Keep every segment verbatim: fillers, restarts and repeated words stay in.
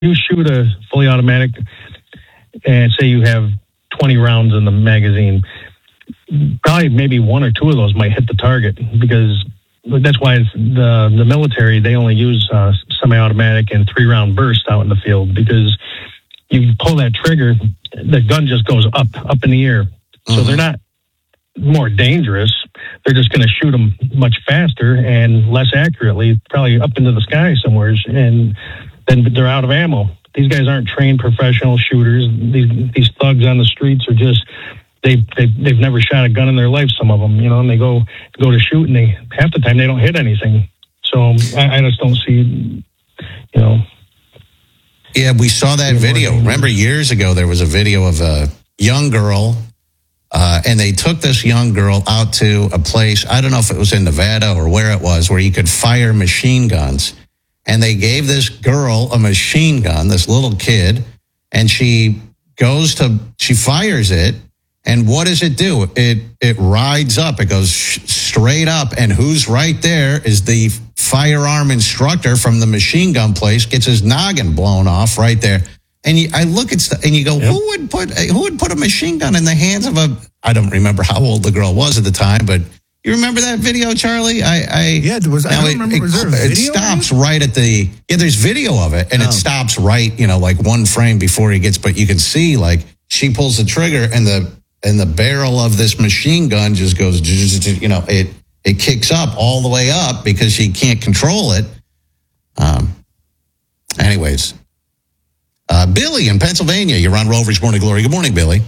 you shoot a fully automatic and say you have twenty rounds in the magazine, probably maybe one or two of those might hit the target, because that's why it's the the military, they only use uh, semi-automatic and three-round bursts out in the field, because you pull that trigger, the gun just goes up, up in the air. So mm-hmm. they're not more dangerous. They're just going to shoot them much faster and less accurately, probably up into the sky somewhere, and then they're out of ammo. These guys aren't trained professional shooters. These these thugs on the streets are just, they've, they've, they've never shot a gun in their life, some of them, you know, and they go go to shoot, and they, half the time they don't hit anything. So I, I just don't see, you know. Yeah, we saw that video. Remember years ago, there was a video of a young girl, uh, and they took this young girl out to a place, I don't know if it was in Nevada or where it was, where you could fire machine guns. And they gave this girl a machine gun, this little kid, and she goes to, she fires it, and what does it do? It it rides up. It goes sh- straight up, and who's right there is the firearm instructor from the machine gun place, gets his noggin blown off right there. And you, I look at stuff, and you go, yep. who would put who would put a machine gun in the hands of a, I don't remember how old the girl was at the time, but you remember that video, Charlie? I, I yeah, there was. I don't it, remember. It, was there a video? It stops right at the. Yeah, there's video of it, and oh. it stops right, you know, like one frame before he gets. But you can see, like, she pulls the trigger, and the and the barrel of this machine gun just goes, you know, it it kicks up all the way up because she can't control it. Um. Anyways, uh, Billy in Pennsylvania, you're on Rover's Morning Glory. Good morning, Billy.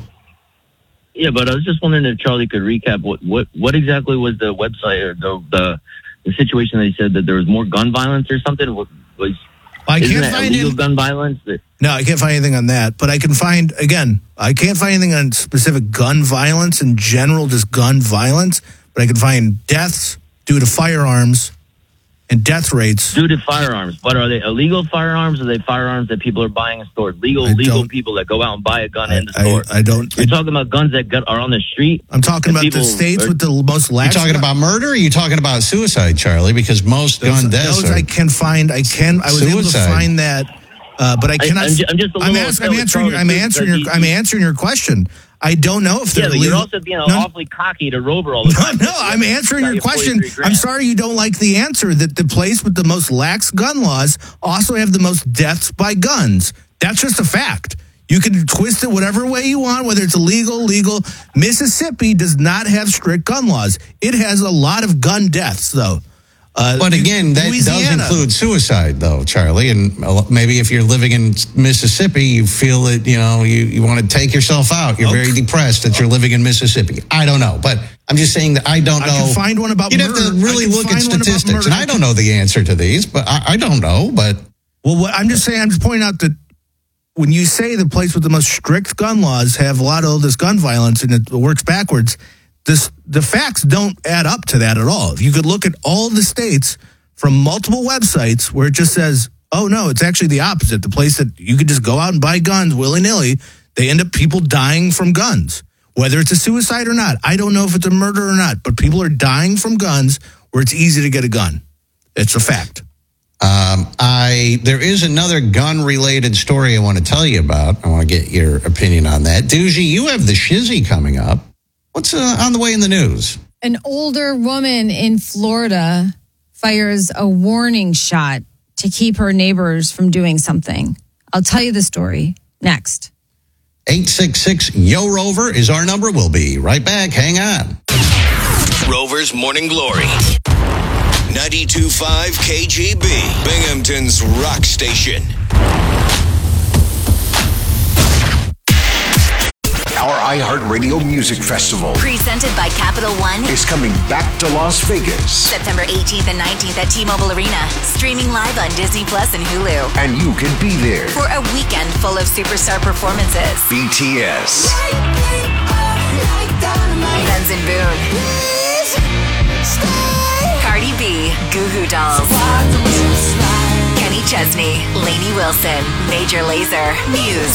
Yeah, but I was just wondering if Charlie could recap what, what, what exactly was the website or the, the the situation that he said that there was more gun violence or something? What, was I isn't can't that find illegal any, gun violence? That, no, I can't find anything on that. But I can find, again, I can't find anything on specific gun violence in general, just gun violence. But I can find deaths due to firearms and death rates. Due to firearms. But are they illegal firearms, or are they firearms that people are buying in stores? Legal, legal people that go out and buy a gun I, in the store. I, I don't. You're I, talking about guns that got, are on the street? I'm talking about the states are, with the most lax. You talking about murder, or are you talking about suicide, Charlie? Because most those, gun deaths those are I can find. I can. I was suicide. able to find that, uh, but I cannot. I, I'm, just, I'm just a little I'm, ask, I'm answering. Your, I'm answering your. He, I'm answering your question. I don't know if they're yeah, but legal. you're also being no, awfully cocky to Rover all the time. No, no, I'm answering your question. I'm sorry you don't like the answer that the place with the most lax gun laws also have the most deaths by guns. That's just a fact. You can twist it whatever way you want, whether it's illegal, legal. Mississippi does not have strict gun laws. It has a lot of gun deaths, though. Uh, but again, that Louisiana. does include suicide, though, Charlie. And maybe if you're living in Mississippi, you feel that, you know, you, you want to take yourself out. You're okay. very depressed that you're living in Mississippi. I don't know. But I'm just saying that I don't know. I can find one about You'd murder. have to really look at statistics. And I don't know the answer to these, but I, I don't know. But Well, what, I'm just saying, I'm just pointing out that when you say the place with the most strict gun laws have a lot of all this gun violence and it works backwards, This, the facts don't add up to that at all. If you could look at all the states from multiple websites where it just says, oh, no, it's actually the opposite. The place that you could just go out and buy guns willy-nilly, they end up people dying from guns. Whether it's a suicide or not, I don't know if it's a murder or not, but people are dying from guns where it's easy to get a gun. It's a fact. Um, I there is another gun-related story I want to tell you about. I want to get your opinion on that. Doogie, you have the shizzy coming up. What's uh, on the way in the news? An older woman in Florida fires a warning shot to keep her neighbors from doing something. I'll tell you the story next. eight six six, Y O Rover is our number. We'll be right back. Hang on. Rover's Morning Glory. ninety-two point five K G B, Binghamton's rock station. Our iHeartRadio Music Festival, presented by Capital One, is coming back to Las Vegas. September eighteenth and nineteenth at T-Mobile Arena. Streaming live on Disney Plus and Hulu. And you can be there for a weekend full of superstar performances. B T S, Benz and Boone, Cardi B, Goo Goo Dolls, Kenny Chesney, Lainey Wilson, Major Lazer, Muse,